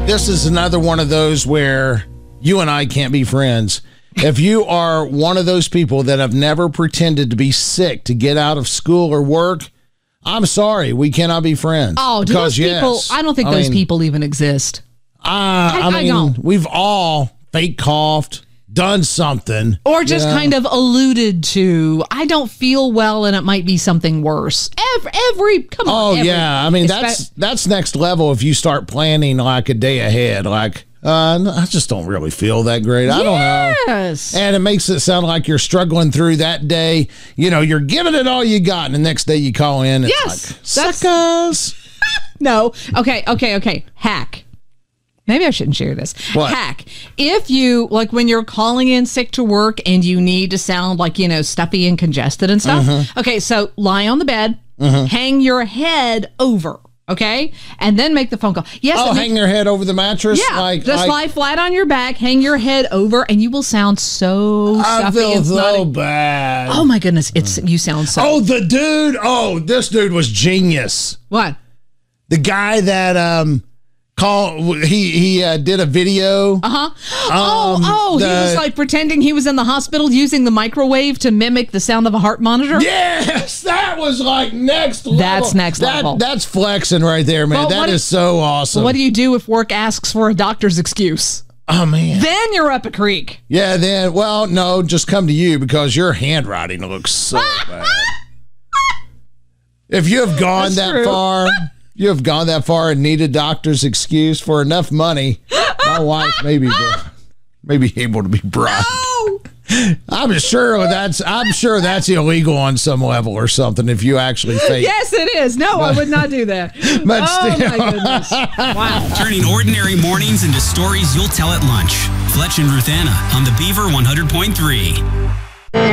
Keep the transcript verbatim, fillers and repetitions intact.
This is another one of those where you and I can't be friends. If you are one of those people that have never pretended to be sick to get out of school or work, I'm sorry, we cannot be friends. Oh, do because, those people, yes, I don't think I those mean, people even exist. Uh, I, I, I mean, I don't. we've all fake coughed, done something. Or just you know? kind of alluded to, I don't feel well and it might be something worse. Every, every come on. Oh, every, yeah. I mean, Espe- that's that's next level if you start planning like a day ahead. Like, uh, no, I just don't really feel that great. I don't know. Yes. And it makes it sound like you're struggling through that day. You know, you're giving it all you got, and the next day you call in. It's Yes, like, suckers. No. Okay, okay, okay. Hack. Maybe I shouldn't share this. What? Hack. If you, like when you're calling in sick to work and you need to sound like, you know, stuffy and congested and stuff. Mm-hmm. Okay, so lie on the bed, Mm-hmm. hang your head over, okay? And then make the phone call. Yes. Oh, and hang then- your head over the mattress? Yeah, like, just like, lie flat on your back, hang your head over, and you will sound so I stuffy feel and so snotty. bad. Oh my goodness, it's you sound so. Oh, the dude. Oh, this dude was genius. What? The guy that um called, he he uh, did a video. Uh huh. Oh, Um, oh, he the- was like pretending he was in the hospital using the microwave to mimic the sound of a heart monitor. Yes, that was like next level. That's next That- level. That's flexing right there, man. Well, That what is if- so awesome. What do you do if work asks for a doctor's excuse? Oh, man. Then you're up a creek. Yeah, then, well, no, just come to you because your handwriting looks so bad. If you have gone That's that true. far, you have gone that far and need a doctor's excuse for enough money, my wife may be, may be able to be bribed. Oh, I'm sure that's I'm sure that's illegal on some level or something if you actually fake. yes, it is. No, I would not do that. But oh still. my goodness! Wow. Turning ordinary mornings into stories you'll tell at lunch. Fletch and Ruthanna on the Beaver one hundred point three.